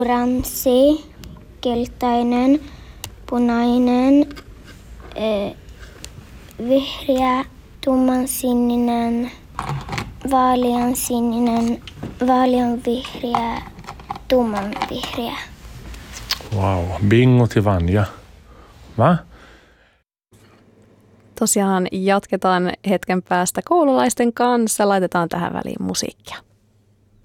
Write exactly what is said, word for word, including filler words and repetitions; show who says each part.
Speaker 1: Oranssi, keltainen, punainen, eh, vihreä, tummansininen, vaaleansininen, vaaleanvihreä, tummanvihreä.
Speaker 2: Wow, bingo till Vanja. Va?
Speaker 3: Tosiaan jatketaan hetken päästä koululaisten kanssa. Laitetaan tähän väliin musiikkia.